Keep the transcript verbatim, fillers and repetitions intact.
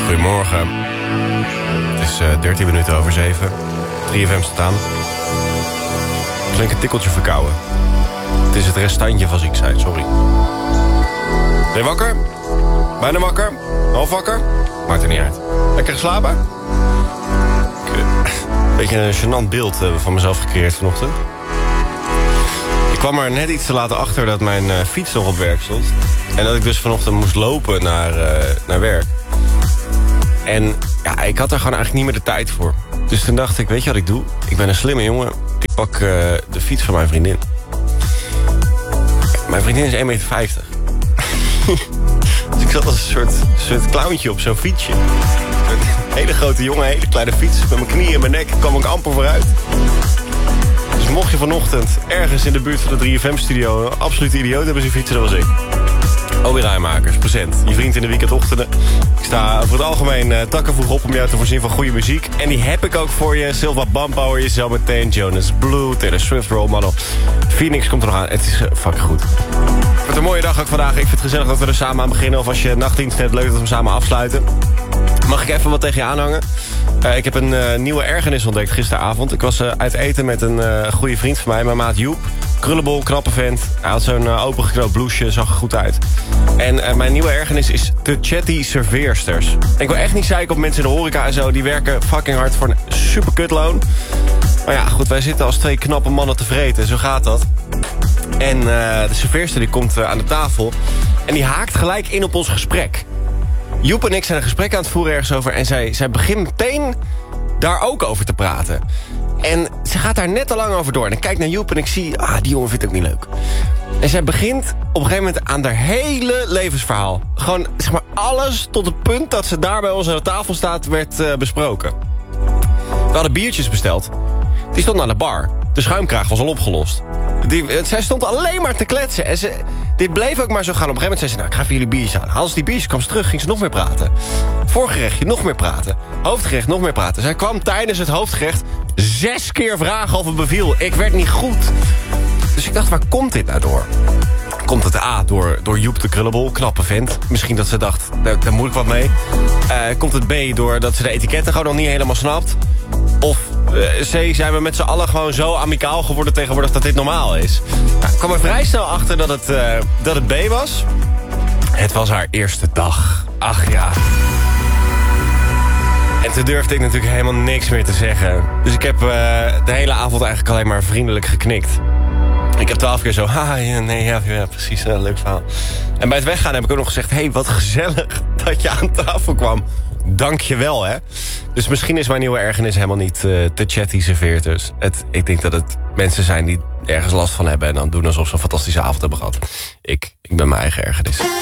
Goedemorgen. Het is uh, dertien minuten over zeven. drie F M staat aan. Klink een tikkeltje verkouden. Het is het restantje van ziek zijn, sorry. Ben je wakker? Bijna wakker? Half wakker? Maakt er niet uit. Lekker geslapen? Een beetje een gênant beeld uh, van mezelf gecreëerd vanochtend. Ik kwam er net iets te laat achter dat mijn uh, fiets nog op werk stond. En dat ik dus vanochtend moest lopen naar, uh, naar werk. En ja, ik had er gewoon eigenlijk niet meer de tijd voor. Dus toen dacht ik, weet je wat ik doe? Ik ben een slimme jongen. Ik pak uh, de fiets van mijn vriendin. Mijn vriendin is één meter vijftig. Dus ik zat als een soort, soort clowntje op zo'n fietsje. Een hele grote jongen, een hele kleine fiets. Met mijn knieën en mijn nek kwam ik amper vooruit. Dus mocht je vanochtend ergens in de buurt van de drie F M-studio... een absolute idioot hebben zien fietsen, dat was ik. Alweer Rijmakers, present. Je vriend in de weekendochtenden. Ik sta voor het algemeen uh, takken vroeg op om jou te voorzien van goede muziek. En die heb ik ook voor je. Silva Bampo hoor je zo meteen. Jonas Blue, Taylor Swift, Role Model. Phoenix komt er nog aan. Het is uh, fucking goed. Het wordt een mooie dag ook vandaag. Ik vind het gezellig dat we er samen aan beginnen. Of als je nachtdienst hebt, leuk dat we samen afsluiten. Mag ik even wat tegen je aanhangen? Uh, ik heb een uh, nieuwe ergernis ontdekt gisteravond. Ik was uh, uit eten met een uh, goede vriend van mij, mijn maat Joep. Krullenbol, knappe vent. Hij had zo'n uh, opengeknoopt blouseje, zag er goed uit. En uh, mijn nieuwe ergernis is de chatty serveersters. Ik wil echt niet zeiken op mensen in de horeca en zo. Die werken fucking hard voor een super kutloon. Maar ja, goed, wij zitten als twee knappe mannen te vreten. Zo gaat dat. En uh, de serveerster die komt uh, aan de tafel. En die haakt gelijk in op ons gesprek. Joep en ik zijn een gesprek aan het voeren ergens over. En zij, zij begint meteen daar ook over te praten. En ze gaat daar net te lang over door. En ik kijk naar Joep en ik zie, ah, die jongen vindt het ook niet leuk. En zij begint op een gegeven moment aan haar hele levensverhaal. Gewoon, zeg maar, alles tot het punt dat ze daar bij ons aan de tafel staat, werd uh, besproken. We hadden biertjes besteld. Die stond aan de bar. De schuimkraag was al opgelost. Die, zij stond alleen maar te kletsen. En ze, dit bleef ook maar zo gaan. Op een gegeven moment zei ze, nou, ik ga voor jullie biertjes aan. Haalde ze die biertjes, kwam ze terug, ging ze nog meer praten. Voorgerechtje, nog meer praten. Hoofdgerecht, nog meer praten. Zij kwam tijdens het hoofdgerecht zes keer vragen of het beviel. Ik werd niet goed. Dus ik dacht, waar komt dit nou door? Komt het A, door, door Joep de Krullenbol, knappe vent. Misschien dat ze dacht, daar, daar moet ik wat mee. Uh, komt het B, doordat ze de etiketten gewoon nog niet helemaal snapt. Of uh, C, zijn we met z'n allen gewoon zo amicaal geworden tegenwoordig dat dit normaal is. Nou, ik kwam er vrij snel achter dat het, uh, dat het B was. Het was haar eerste dag. Ach ja. En toen durfde ik natuurlijk helemaal niks meer te zeggen. Dus ik heb uh, de hele avond eigenlijk alleen maar vriendelijk geknikt. Ik heb twaalf keer zo, ha, ja, nee, ja, ja precies, uh, leuk verhaal. En bij het weggaan heb ik ook nog gezegd, hé, hey, wat gezellig dat je aan tafel kwam. Dank je wel, hè. Dus misschien is mijn nieuwe ergernis helemaal niet uh, te chatty serveerters. Het, ik denk dat het mensen zijn die ergens last van hebben en dan doen alsof ze een fantastische avond hebben gehad. Ik, ik ben mijn eigen ergernis.